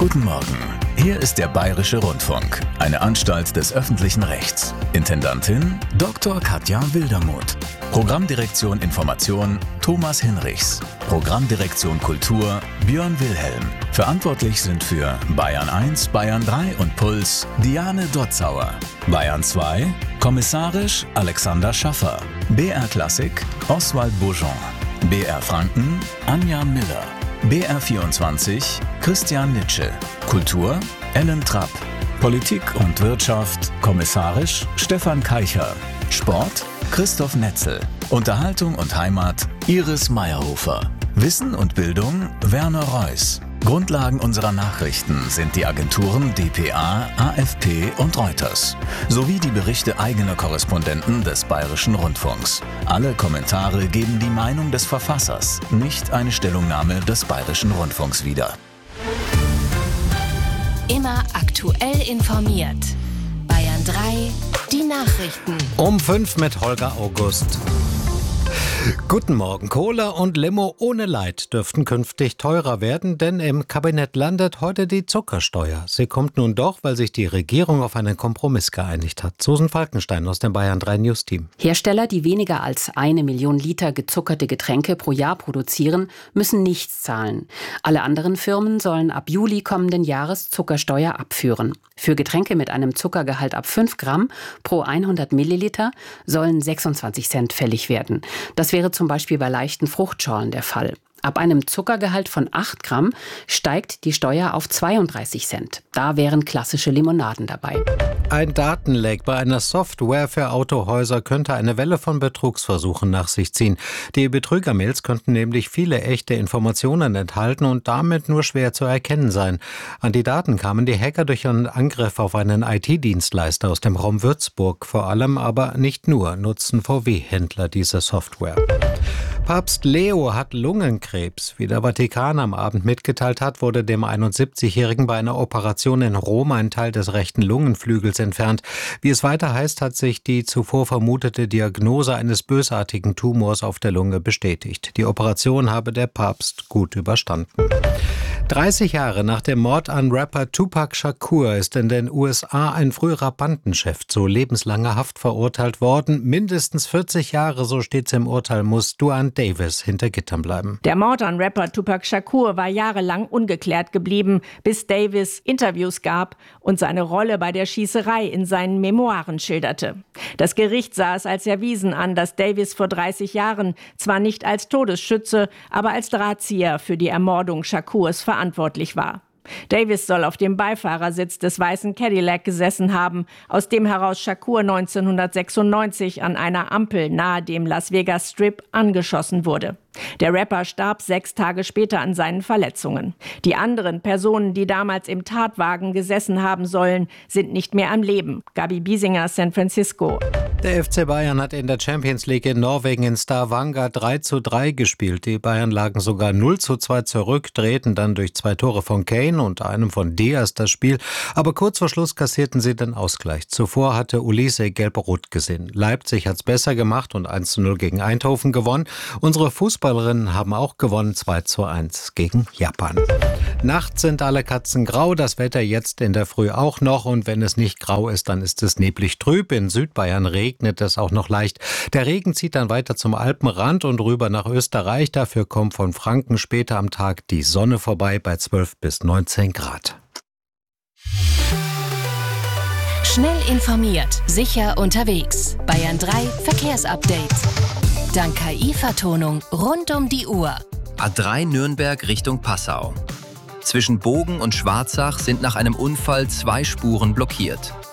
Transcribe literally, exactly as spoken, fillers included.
Guten Morgen. Hier ist der Bayerische Rundfunk, eine Anstalt des öffentlichen Rechts. Intendantin Doktor Katja Wildermuth. Programmdirektion Information Thomas Hinrichs. Programmdirektion Kultur Björn Wilhelm. Verantwortlich sind für Bayern eins, Bayern drei und Puls Diane Dotzauer. Bayern zwei, kommissarisch Alexander Schaffer. B R Klassik Oswald Bourgeon. B R Franken Anja Miller. B R vierundzwanzig Christian Nitsche. Kultur Ellen Trapp. Politik und Wirtschaft kommissarisch Stefan Keicher. Sport Christoph Netzel. Unterhaltung und Heimat Iris Meyerhofer. Wissen und Bildung Werner Reuss. Grundlagen unserer Nachrichten sind die Agenturen D P A, A F P und Reuters, sowie die Berichte eigener Korrespondenten des Bayerischen Rundfunks. Alle Kommentare geben die Meinung des Verfassers, nicht eine Stellungnahme des Bayerischen Rundfunks wieder. Immer aktuell informiert. Bayern drei, die Nachrichten. Um fünf mit Holger August. Guten Morgen. Cola und Limo ohne Leid dürften künftig teurer werden, denn im Kabinett landet heute die Zuckersteuer. Sie kommt nun doch, weil sich die Regierung auf einen Kompromiss geeinigt hat. Susan Falkenstein aus dem Bayern drei News Team. Hersteller, die weniger als eine Million Liter gezuckerte Getränke pro Jahr produzieren, müssen nichts zahlen. Alle anderen Firmen sollen ab Juli kommenden Jahres Zuckersteuer abführen. Für Getränke mit einem Zuckergehalt ab fünf Gramm pro hundert Milliliter sollen sechsundzwanzig Cent fällig werden. Das wäre zum Beispiel bei leichten Fruchtschorlen der Fall. Ab einem Zuckergehalt von acht Gramm steigt die Steuer auf zweiunddreißig Cent. Da wären klassische Limonaden dabei. Ein Datenleck bei einer Software für Autohäuser könnte eine Welle von Betrugsversuchen nach sich ziehen. Die Betrügermails könnten nämlich viele echte Informationen enthalten und damit nur schwer zu erkennen sein. An die Daten kamen die Hacker durch einen Angriff auf einen I T-Dienstleister aus dem Raum Würzburg. Vor allem, aber nicht nur, nutzen V W-Händler diese Software. Papst Leo hat Lungenkrebs. Wie der Vatikan am Abend mitgeteilt hat, wurde dem einundsiebzigjährigen bei einer Operation in Rom ein Teil des rechten Lungenflügels entfernt. Wie es weiter heißt, hat sich die zuvor vermutete Diagnose eines bösartigen Tumors auf der Lunge bestätigt. Die Operation habe der Papst gut überstanden. dreißig Jahre nach dem Mord an Rapper Tupac Shakur ist in den U S A ein früherer Bandenchef zu lebenslanger Haft verurteilt worden. Mindestens vierzig Jahre, so steht's im Urteil, muss Duane Davis hinter Gittern bleiben. Der Mord an Rapper Tupac Shakur war jahrelang ungeklärt geblieben, bis Davis Interviews gab und seine Rolle bei der Schießerei in seinen Memoiren schilderte. Das Gericht sah es als erwiesen an, dass Davis vor dreißig Jahren zwar nicht als Todesschütze, aber als Drahtzieher für die Ermordung Shakurs verantwortlich war. Davis soll auf dem Beifahrersitz des weißen Cadillac gesessen haben, aus dem heraus Shakur neunzehnhundertsechsundneunzig an einer Ampel nahe dem Las Vegas Strip angeschossen wurde. Der Rapper starb sechs Tage später an seinen Verletzungen. Die anderen Personen, die damals im Tatwagen gesessen haben sollen, sind nicht mehr am Leben. Gabi Biesinger, San Francisco. Der F C Bayern hat in der Champions League in Norwegen in Stavanger drei zu drei gespielt. Die Bayern lagen sogar null zu zwei zurück, drehten dann durch zwei Tore von Kane und einem von Diaz das Spiel. Aber kurz vor Schluss kassierten sie den Ausgleich. Zuvor hatte Ulisse gelb-rot gesehen. Leipzig hat es besser gemacht und eins zu null gegen Eindhoven gewonnen. Unsere Fußballerinnen haben auch gewonnen, zwei zu eins gegen Japan. Nachts sind alle Katzen grau, das Wetter jetzt in der Früh auch noch. Und wenn es nicht grau ist, dann ist es neblig trüb. In Südbayern regnet es auch noch leicht. Der Regen zieht dann weiter zum Alpenrand und rüber nach Österreich. Dafür kommt von Franken später am Tag die Sonne vorbei bei zwölf bis neunzehn Grad. Schnell informiert, sicher unterwegs. Bayern drei Verkehrsupdate. Dank K I-Vertonung rund um die Uhr. A drei Nürnberg Richtung Passau. Zwischen Bogen und Schwarzach sind nach einem Unfall zwei Spuren blockiert.